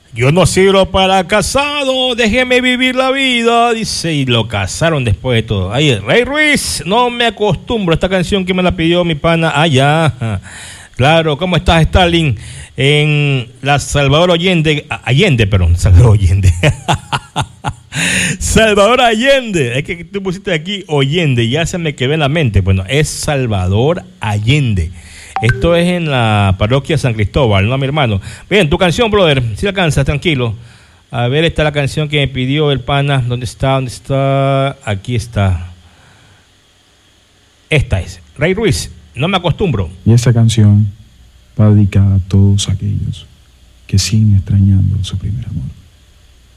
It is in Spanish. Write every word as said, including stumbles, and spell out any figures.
Yo no sirvo para casado, déjeme vivir la vida, dice, y lo casaron después de todo. Ahí, Ray Ruiz, no me acostumbro a esta canción que me la pidió mi pana allá. Claro, ¿cómo estás, Stalin? En la Salvador Allende, Allende, perdón, Salvador Allende. Salvador Allende, es que tú pusiste aquí Allende, ya se me quedó en la mente. Bueno, es Salvador Allende. Esto es en la parroquia San Cristóbal, ¿no, mi hermano? Bien, tu canción, brother, si la alcanzas, tranquilo. A ver, esta es la canción que me pidió el pana. ¿Dónde está? ¿Dónde está? Aquí está. Esta es. Ray Ruiz, no me acostumbro. Y esta canción va dedicada a todos aquellos que siguen extrañando su primer amor.